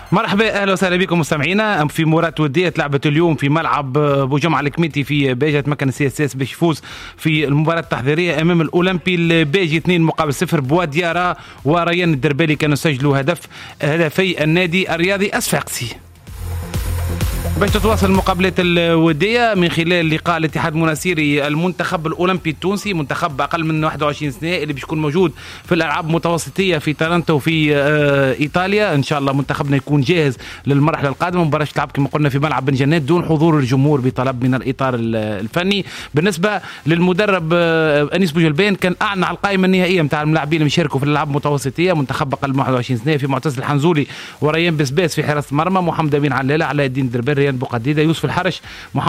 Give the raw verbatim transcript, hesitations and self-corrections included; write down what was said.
مرحبا، اهلا وسهلا بكم مستمعينا في مباراة ودية تلعبت اليوم في ملعب بوجمع الكميتي في باجة. تمكن السي اس اس باش يفوز في المباراة التحضيرية امام الاولمبي الباجي اثنين مقابل صفر. بواديارا وريان الدربالي كانوا سجلوا هدف هدفي النادي الرياضي الصفاقسي. باش تتواصل المقابلات الودية من خلال لقاء الاتحاد المناصيري المنتخب الأولمبي التونسي، منتخب أقل من واحد وعشرين سنة اللي بيكون موجود في الألعاب المتوسطية في تورنتو في إيطاليا. إن شاء الله منتخبنا يكون جاهز للمرحلة القادمة. مباراة تلعب كما قلنا في ملعب بن جنات دون حضور الجمهور بطلب من الإطار الفني. بالنسبة للمدرب أنيس بوجلبان كان أعلن على القائمة النهائية متاع الملاعبين اللي يشاركوا في الألعاب المتوسطية. منتخب أقل من واحد وعشرين سنة في معتز الحنزولي وريان بسباس في حراسة المرمى، محمد أمين علالة، علاء الدين الدربالي، ريان بوقديدة، يوسف الحرش،